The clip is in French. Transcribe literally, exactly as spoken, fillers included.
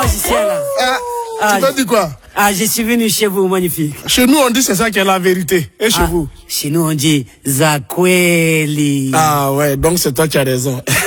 magicien là. Ah, Ah, tu m'as dit quoi? Ah, je suis venu chez vous, magnifique. Chez nous, on dit c'est ça qui est la vérité. Et chez Ah, vous? Chez nous, on dit Zakweli. Ah ouais, donc c'est toi qui as raison.